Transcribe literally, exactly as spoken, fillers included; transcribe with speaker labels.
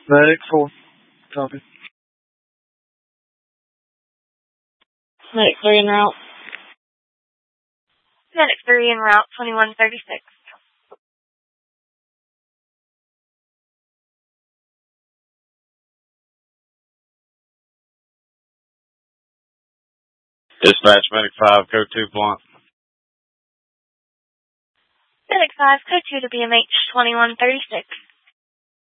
Speaker 1: Medic four. Copy.
Speaker 2: Medic three en route.
Speaker 3: Medic three en route, twenty-one thirty-six.
Speaker 4: Dispatch, Medic five, code two, blunt.
Speaker 3: Medic five, code two to B M H, twenty-one thirty-six.